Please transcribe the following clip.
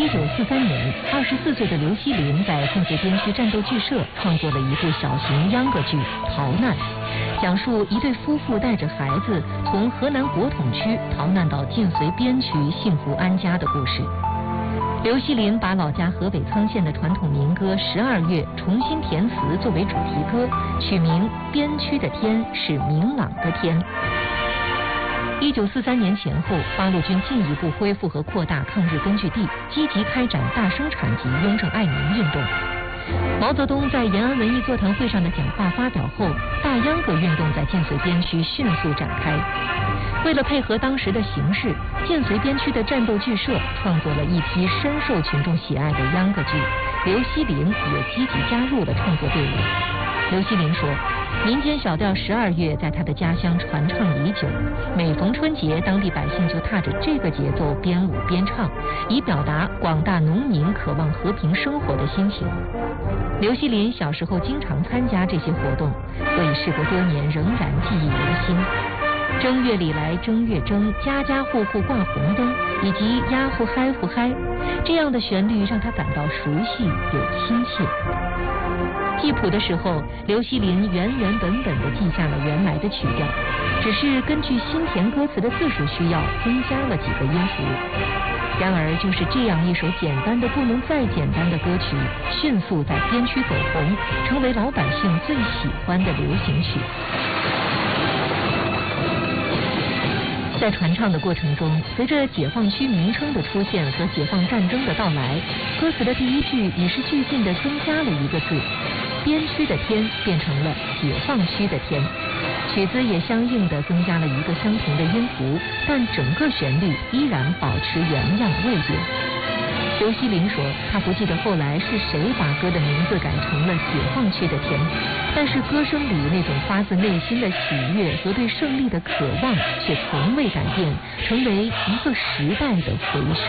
1943年，24岁的刘锡林在建绥边区战斗剧社创作了一部小型秧歌剧《逃难》，讲述一对夫妇带着孩子从河南国统区逃难到晋绥边区幸福安家的故事。刘锡林把老家河北沧县的传统民歌《12月》重新填词作为主题歌，取名《边区的天是明朗的天》。1943年前后，八路军进一步恢复和扩大抗日根据地，积极开展大生产及雍正爱民运动。毛泽东在延安文艺座谈会上的讲话发表后，大秧歌运动在晋绥边区迅速展开。为了配合当时的形势，晋绥边区的战斗剧社创作了一批深受群众喜爱的秧歌剧，刘锡林也积极加入了创作队伍。刘锡林说，民间小调《12月》在他的家乡传唱已久，每逢春节，当地百姓就踏着这个节奏边舞边唱，以表达广大农民渴望和平生活的心情。刘锡林小时候经常参加这些活动，所以事隔多年仍然记忆犹新。正月里来正月正，家家户户挂红灯，以及呀呼嗨呼嗨，这样的旋律让他感到熟悉又亲切。记谱的时候，刘锡林原本地记下了原来的曲调，只是根据新填歌词的字数需要，增加了几个音符。然而，就是这样一首简单的不能再简单的歌曲，迅速在边区走红，成为老百姓最喜欢的流行曲。在传唱的过程中，随着解放区名称的出现和解放战争的到来，歌词的第一句与时俱进地增加了一个字，边区的天变成了解放区的天，曲子也相应地增加了一个相同的音符，但整个旋律依然保持原样未变。刘锡林说，他不记得后来是谁把歌的名字改成了解放区的天，但是歌声里那种发自内心的喜悦和对胜利的渴望却从未改变，成为一个时代的回声。